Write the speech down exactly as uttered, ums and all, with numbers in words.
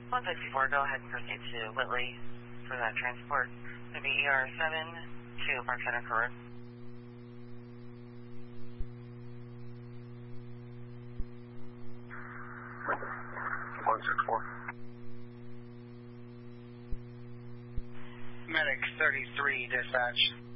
one fifty-four, go ahead and proceed to Whitley for that transport. It'll be E R seven to Park Center Road. one six four. Medic thirty-three, dispatch.